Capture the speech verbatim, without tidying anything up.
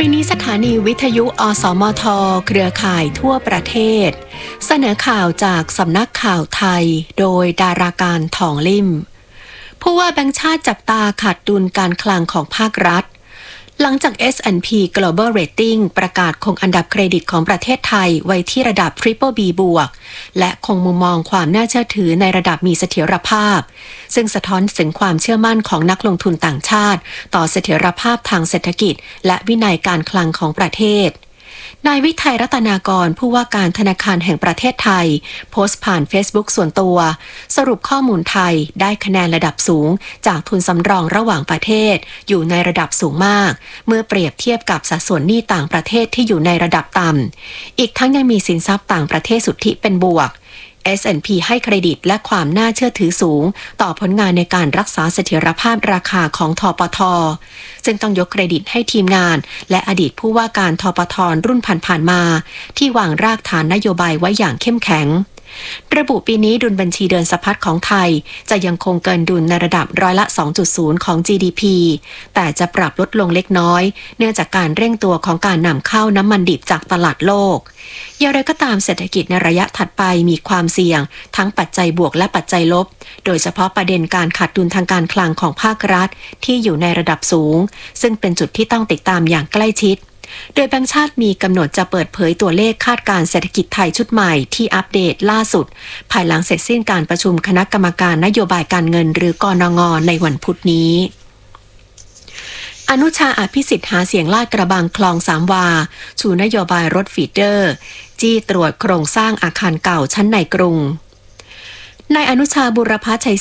นี้สถานีวิทยุอสมทเครือข่ายทั่วประเทศเสนอข่าวจากสำนักข่าวไทยโดยดาราการทองลิ่มผู้ว่าแบงก์ชาติจับตาขาดดุลการคลังของภาครัฐหลังจาก เอส แอนด์ พี Global Rating ประกาศคงอันดับเครดิตของประเทศไทยไว้ที่ระดับ Triple B บวกและคงมุมมองความน่าเชื่อถือในระดับมีเสถียรภาพซึ่งสะท้อนถึงความเชื่อมั่นของนักลงทุนต่างชาติต่อเสถียรภาพทางเศรษฐกิจและวินัยการคลังของประเทศนายวิทัยรัตนากรผู้ว่าการธนาคารแห่งประเทศไทยโพสต์ผ่าน Facebook ส่วนตัวสรุปข้อมูลไทยได้คะแนนระดับสูงจากทุนสำรองระหว่างประเทศอยู่ในระดับสูงมากเมื่อเปรียบเทียบกับสัดส่วนหนี้ต่างประเทศที่อยู่ในระดับต่ำอีกทั้งยังมีสินทรัพย์ต่างประเทศสุทธิเป็นบวกเอส แอนด์ พี ให้เครดิตและความน่าเชื่อถือสูงต่อผลงานในการรักษาเสถียรภาพราคาของธปท.ซึ่งต้องยกเครดิตให้ทีมงานและอดีตผู้ว่าการธปท.รุ่นผ่านๆมาที่วางรากฐานนโยบายไว้อย่างเข้มแข็งระบุปีนี้ดุลบัญชีเดินสะพัดของไทยจะยังคงเกินดุลในระดับร้อยละ สองจุดศูนย์ ของ จี ดี พี แต่จะปรับลดลงเล็กน้อยเนื่องจากการเร่งตัวของการนำเข้าน้ำมันดิบจากตลาดโลกอย่างไรก็ตามเศรษฐกิจในระยะถัดไปมีความเสี่ยงทั้งปัจจัยบวกและปัจจัยลบโดยเฉพาะประเด็นการขาดดุลทางการคลังของภาครัฐที่อยู่ในระดับสูงซึ่งเป็นจุดที่ต้องติดตามอย่างใกล้ชิดโดยแบงก์ชาติมีกำหนดจะเปิดเผยตัวเลขคาดการเศรษฐกิจไทยชุดใหม่ที่อัปเดตล่าสุดภายหลังเสร็จสิ้นการประชุมคณะกรรมการนโยบายการเงินหรือกนง.ในวันพุธนี้อนุชาอภิสิทธิ์หาเสียงลาดกระบังคลองสามวาชูนโยบายรถฟีเดอร์จี้ตรวจโครงสร้างอาคารเก่าชั้นในกรุงนายอนุชาบุรพชัย